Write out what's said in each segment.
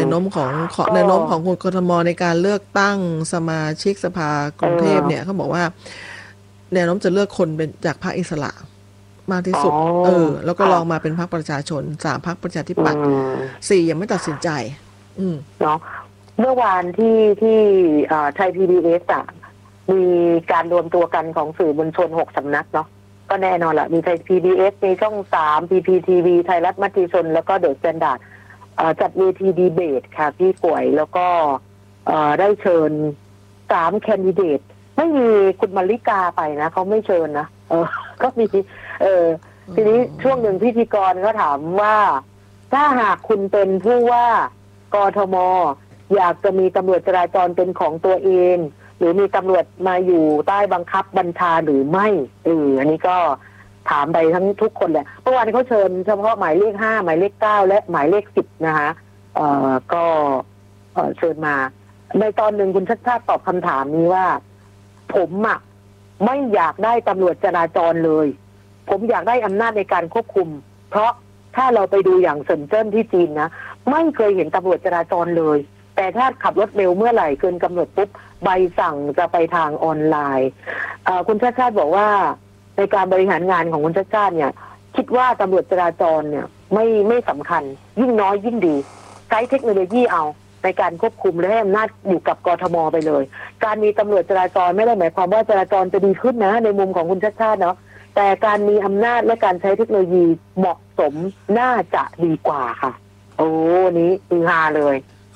วโน้มของก็แนวโน้มของคนกทมในการเลือกตั้งสมาชิกสภากเอรุงเทพเนี่ยอเขาบอกว่าแนวโน้มจะเลือกคนเป็นจากพรรคอิสระมากที่อ๋อสุดแล้วก็ลค่ะองมาเป็นพรรคประชาชน3พรรคประชาธิอืปัตย์ม 4ยังไม่ตัดสินใจอืมเนาะเมื่อวานที่ไทยพีบีเอสอ่ะมีการรวมตัวกันของสื่อมวลชน6 สำนักเนาะก็แน่นอนละมีไทยพีบีเอสมีช่อง3พีพีทีวีไทยรัฐมติชนแล้วก็เดอะสแตนดาร์ดจัดเวทีดีเบตค่ะพี่ป่วยแล้วก็ได้เชิญ3 แคนดิเดตไม่มีคุณมาริกาไปนะเขาไม่เชิญนะก็มีเออทีนี้ช่วงหนึ่งพิธีกรก็ถามว่าถ้าหากคุณเป็นผู้ว่ากทมอยากจะมีตำรวจจราจรเป็นของตัวเองหรือมีตำรวจมาอยู่ใต้บังคับบัญชาหรือไม่อันนี้ก็ถามไปทั้งทุกคนแหละเมื่อวานเขาเชิญเฉพาะหมายเลข5หมายเลข9และหมายเลข10นะคะก็เชิญมาในตอนหนึ่งคุณชัชชาติตอบคำถามนี้ว่าผมไม่อยากได้ตำรวจจราจรเลยผมอยากได้อำนาจในการควบคุมเพราะถ้าเราไปดูอย่างเซินเจิ้นที่จีนนะไม่เคยเห็นตำรวจจราจรเลยแต่ถ้าขับรถเร็วเมื่อไหร่เกินกำหนดปุ๊บใบสั่งจะไปทางออนไลน์คุณชาติชาติบอกว่าในการบริหารงานของคุณชาติชาติเนี่ยคิดว่าตำรวจจราจรเนี่ยไม่สำคัญยิ่งน้อยยิ่งดีใช้เทคโนโลยีเอาในการควบคุมและให้อำนาจอยู่กับกทมไปเลยการมีตำรวจจราจรไม่ได้หมายความว่าจราจรจะดีขึ้นนะในมุมของคุณชาติชาติเนาะแต่การมีอำนาจและการใช้เทคโนโลยีเหมาะสมน่าจะดีกว่าค่ะโอ้นี้คือฮาเลย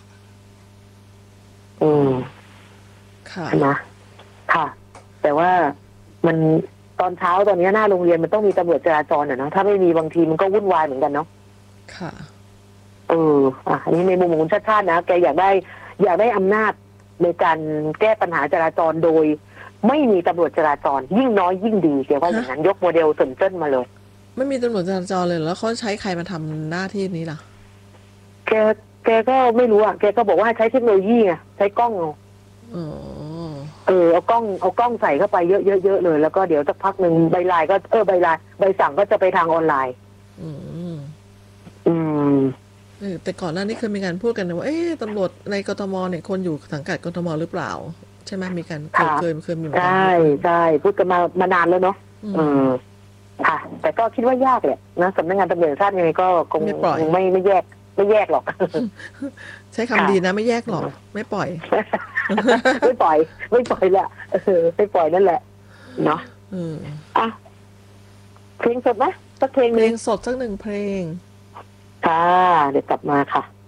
ค่ะนะค่ะแต่ว่ามันตอนเช้าตอนนี้หน้าโรงเรียนมันต้องมีตำรวจจราจรนะถ้าไม่มีบางทีมันก็วุ่นวายเหมือนกันเนาะค่ะอันนี้ในมุมของคุณชาติชาตินะแกอยากได้อำนาจในการแก้ปัญหาจราจรโดยไม่มีตำรวจจราจรยิ่งน้อยยิ่งดีแกว่าอย่างนั้นยกโมเดลเซินเจิ้นมาเลยไม่มีตำรวจจราจรเลยแล้วเขาใช้ใครมาทำหน้าที่นี้ล่ะแกก็ไม่รู้แกก็บอกว่าใช้เทคโนโลยีไงใช้กล้องเอากล้องใส่เข้าไปเยอะๆเลยแล้วก็เดี๋ยวสักพักหนึ่งใบลายก็ใบสั่งก็จะไปทางออนไลน์แต่ก่อนหน้านี้เคยมีการพูดกันนะว่าตำรวจในกทมเนี่ยคนอยู่สังกัดกทมหรือเปล่าใช่ไหมมีการเคยมีใช่พูดกันมานานแล้วเนาะค่ะแต่ก็คิดว่ายากแหละนะสำนักงานตำรวจแห่งชาติยังไงก็คงไม่แยกหรอกใช้คำดีนะไม่แยกหรอกไม่ปล่อยไม่ปล่อยแหละไม่ปล่อยนั่นแหละเนาะเพลงสดไหมสักเพลงสดสัก1 เพลงค่ะเดี๋ยวกลับมาค่ะ